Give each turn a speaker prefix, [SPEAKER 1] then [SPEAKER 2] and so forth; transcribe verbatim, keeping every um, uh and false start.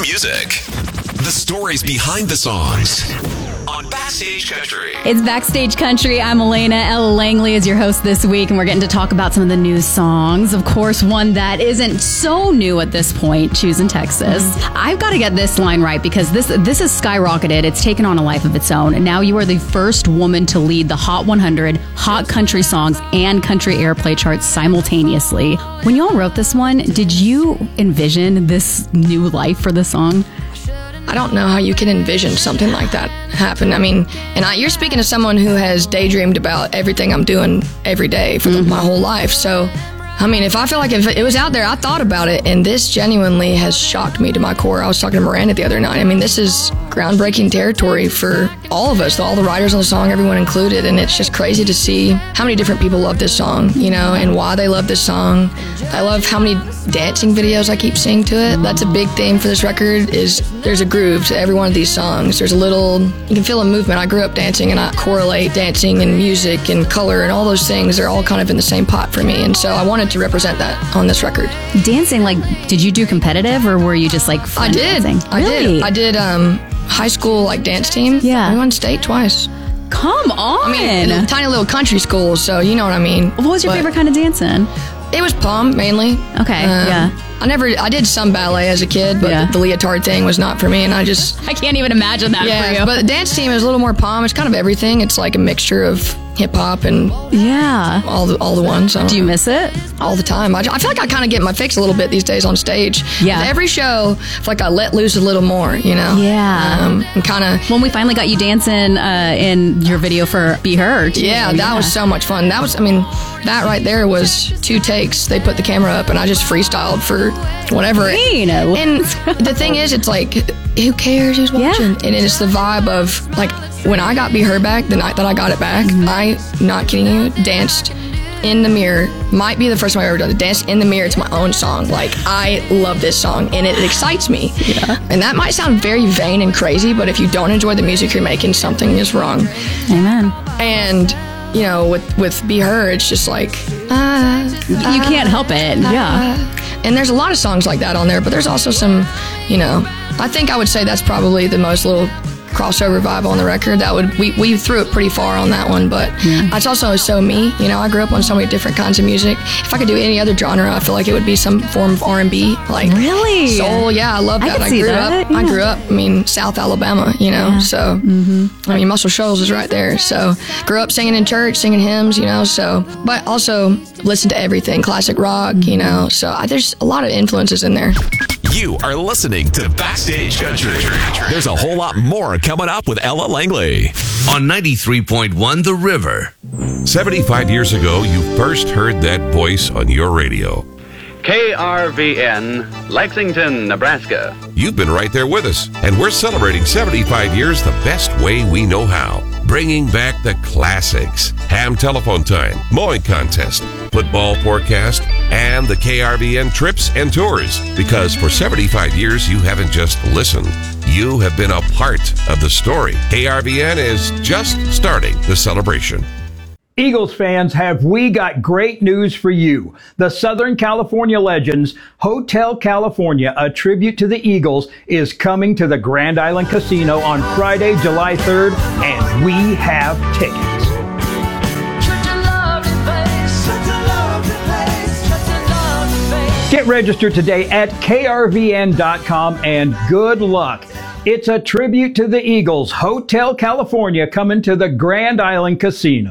[SPEAKER 1] music. The stories behind the songs on Backstage Country.
[SPEAKER 2] It's Backstage Country. I'm Elena. Ella Langley is your host this week, and we're getting to talk about some of the new songs. Of course, one that isn't so new at this point, Choosing Texas. Mm-hmm. I've got to get this line right because this this has skyrocketed. It's taken on a life of its own. And now you are the first woman to lead the Hot one hundred, Hot Country Songs, and Country Airplay charts simultaneously. When y'all wrote this one, did you envision this new life for the song?
[SPEAKER 3] I don't know how you can envision something like that happen. I mean, and I, you're speaking to someone who has daydreamed about everything I'm doing every day for mm-hmm. my whole life. So, I mean, if I feel like if it was out there, I thought about it, and this genuinely has shocked me to my core. I was talking to Miranda the other night. I mean, this is groundbreaking territory for all of us, all the writers on the song, everyone included, and it's just crazy to see how many different people love this song, you know, and why they love this song. I love how many dancing videos I keep seeing to it. That's a big theme for this record, is there's a groove to every one of these songs. There's a little, you can feel a movement. I grew up dancing, and I correlate dancing and music and color and all those things. They're all kind of in the same pot for me, and so I wanted to represent that on this record.
[SPEAKER 2] Dancing, like, did you do competitive, or were you just like fun
[SPEAKER 3] I did.
[SPEAKER 2] dancing?
[SPEAKER 3] I
[SPEAKER 2] really?
[SPEAKER 3] did. I did um, high school like dance team.
[SPEAKER 2] Yeah.
[SPEAKER 3] I won state twice.
[SPEAKER 2] Come on.
[SPEAKER 3] I mean, in a tiny little country school, so you know what I mean.
[SPEAKER 2] What was your
[SPEAKER 3] but
[SPEAKER 2] favorite kind of dancing?
[SPEAKER 3] It was pom mainly.
[SPEAKER 2] Okay,
[SPEAKER 3] um,
[SPEAKER 2] yeah.
[SPEAKER 3] I never, I did some ballet as a kid, but
[SPEAKER 2] yeah.
[SPEAKER 3] the leotard thing was not for me, and I just...
[SPEAKER 2] I can't even imagine that
[SPEAKER 3] yeah,
[SPEAKER 2] for you.
[SPEAKER 3] But the dance team is a little more pom. It's kind of everything. It's like a mixture of hip-hop and
[SPEAKER 2] yeah,
[SPEAKER 3] all the all the ones.
[SPEAKER 2] Do you
[SPEAKER 3] know.
[SPEAKER 2] miss it?
[SPEAKER 3] All the time. I, I feel like I kind of get my fix a little bit these days on stage.
[SPEAKER 2] Yeah.
[SPEAKER 3] With every show, I feel like I let loose a little more, you know?
[SPEAKER 2] Yeah.
[SPEAKER 3] Um, and kind of...
[SPEAKER 2] When we finally got you dancing uh, in your video for Be Her. Too.
[SPEAKER 3] Yeah, that
[SPEAKER 2] yeah.
[SPEAKER 3] was so much fun. That was, I mean, that right there was two takes. They put the camera up, and I just freestyled for whatever.
[SPEAKER 2] Hey, no.
[SPEAKER 3] And the thing is, it's like, who cares who's watching?
[SPEAKER 2] Yeah.
[SPEAKER 3] And it's the vibe of, like, when I got Be Her back, the night that I got it back, mm-hmm. I, not kidding you, danced in the mirror. Might be the first time I've ever done it. Danced in the mirror to my own song. Like, I love this song, and it excites me.
[SPEAKER 2] Yeah.
[SPEAKER 3] And that might sound very vain and crazy, but if you don't enjoy the music you're making, something is wrong.
[SPEAKER 2] Amen.
[SPEAKER 3] And, you know, with, with Be Her, it's just like, ah,
[SPEAKER 2] uh, you can't help it.
[SPEAKER 3] Uh,
[SPEAKER 2] yeah.
[SPEAKER 3] And there's a lot of songs like that on there, but there's also some, you know, I think I would say that's probably the most little crossover vibe on the record. That would we, we threw it pretty far on that one, but yeah. It's also so me. You know, I grew up on so many different kinds of music. If I could do any other genre, I feel like it would be some form of R and B, like
[SPEAKER 2] really
[SPEAKER 3] soul. Yeah, I love that.
[SPEAKER 2] I, can
[SPEAKER 3] I
[SPEAKER 2] see
[SPEAKER 3] grew
[SPEAKER 2] that.
[SPEAKER 3] up.
[SPEAKER 2] Yeah.
[SPEAKER 3] I grew up. I mean, South Alabama. You know,
[SPEAKER 2] yeah.
[SPEAKER 3] so mm-hmm. I mean, Muscle Shoals is right there. So grew up singing in church, singing hymns. You know, so but also listen to everything, classic rock. Mm-hmm. You know, so I, there's a lot of influences in there.
[SPEAKER 1] You are listening to Backstage Country. There's a whole lot more coming up with Ella Langley
[SPEAKER 4] on ninety-three point one The River.
[SPEAKER 5] seventy-five years ago, you first heard that voice on your radio.
[SPEAKER 6] K R V N, Lexington, Nebraska.
[SPEAKER 5] You've been right there with us, and we're celebrating seventy-five years the best way we know how. Bringing back the classics, Ham Telephone Time, Mowing Contest, Football Forecast, and the K R V N trips and tours. Because for seventy-five years, you haven't just listened. You have been a part of the story. K R V N is just starting the celebration.
[SPEAKER 7] Eagles fans, have we got great news for you. The Southern California Legends Hotel California, a tribute to the Eagles, is coming to the Grand Island Casino on Friday, July third, and we have tickets. Get registered today at K R V N dot com, and good luck. It's a tribute to the Eagles, Hotel California, coming to the Grand Island Casino.